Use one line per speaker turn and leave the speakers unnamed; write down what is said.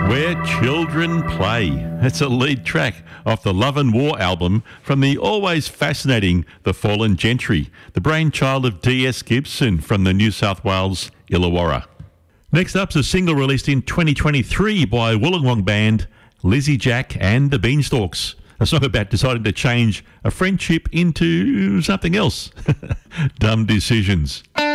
Where Children Play. That's a lead track off the Love and War album from the always fascinating The Fallen Gentry, the brainchild of D.S. Gibson from the New South Wales Illawarra. Next up's a single released in 2023 by Wollongong band Lizzie Jack and the Beanstalks. A song about deciding to change a friendship into something else. Dumb Decisions.